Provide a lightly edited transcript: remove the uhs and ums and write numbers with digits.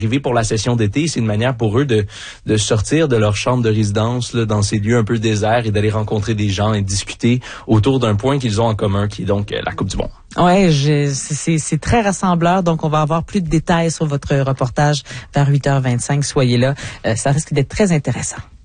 Arriver pour la session d'été, c'est une manière pour eux de sortir de leur chambre de résidence là, dans ces lieux un peu déserts et d'aller rencontrer des gens et discuter autour d'un point qu'ils ont en commun, qui est donc la Coupe du Monde. Ouais, c'est très rassembleur, donc on va avoir plus de détails sur votre reportage vers 8h25. Soyez là, ça risque d'être très intéressant.